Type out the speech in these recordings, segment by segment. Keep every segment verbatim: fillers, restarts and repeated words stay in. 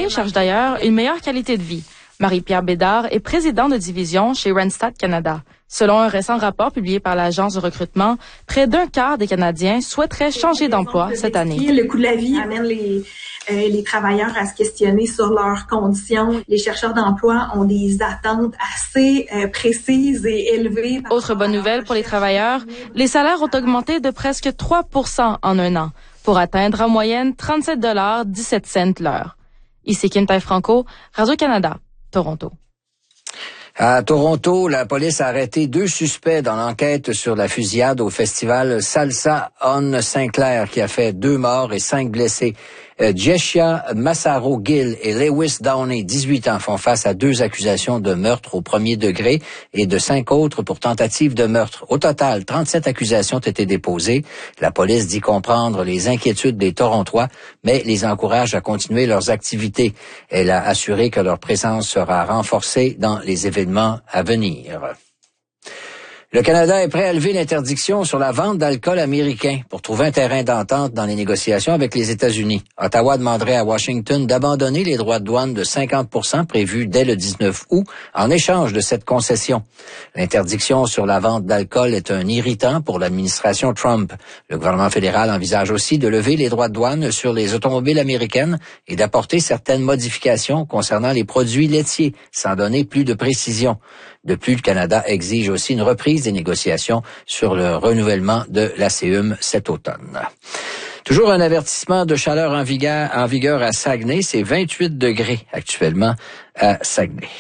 employés cherchent d'ailleurs une meilleure qualité de vie. Marie-Pierre Bédard est présidente de division chez Randstad Canada. Selon un récent rapport publié par l'agence de recrutement, près d'un quart des Canadiens souhaiteraient changer d'emploi cette année. Le coût de la vie amène les, euh, les travailleurs à se questionner sur leurs conditions. Les chercheurs d'emploi ont des attentes assez euh, précises et élevées. Autre bonne nouvelle pour les travailleurs, les salaires ont augmenté de presque trois pour cent en un an, pour atteindre en moyenne trente-sept dollars dix-sept cents l'heure. Ici Quintin Franco, Radio-Canada, Toronto. À Toronto, la police a arrêté deux suspects dans l'enquête sur la fusillade au festival Salsa on Saint-Clair qui a fait deux morts et cinq blessés. Euh, Jessia Massaro-Gill et Lewis Downey, dix-huit ans, font face à deux accusations de meurtre au premier degré et de cinq autres pour tentative de meurtre. Au total, trente-sept accusations ont été déposées. La police dit comprendre les inquiétudes des Torontois, mais les encourage à continuer leurs activités. Elle a assuré que leur présence sera renforcée dans les événements à venir. Le Canada est prêt à lever l'interdiction sur la vente d'alcool américain pour trouver un terrain d'entente dans les négociations avec les États-Unis. Ottawa demanderait à Washington d'abandonner les droits de douane de cinquante pour cent prévus dès le dix-neuf août en échange de cette concession. L'interdiction sur la vente d'alcool est un irritant pour l'administration Trump. Le gouvernement fédéral envisage aussi de lever les droits de douane sur les automobiles américaines et d'apporter certaines modifications concernant les produits laitiers, sans donner plus de précision. De plus, le Canada exige aussi une reprise des négociations sur le renouvellement de l'A C U M cet automne. Toujours un avertissement de chaleur en vigueur, en vigueur à Saguenay. C'est vingt-huit degrés actuellement à Saguenay.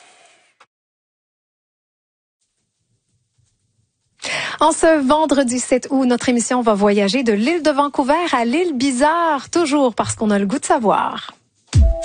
En ce vendredi sept août, notre émission va voyager de l'île de Vancouver à l'île Bizarre, toujours parce qu'on a le goût de savoir.